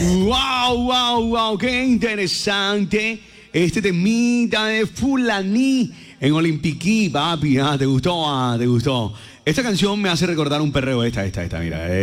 Wow, wow, wow, qué interesante este temita de Fulaní en Olimpiquí, papi. ¿Te gustó? ¿Te gustó? Esta canción me hace recordar un perreo, esta, mira.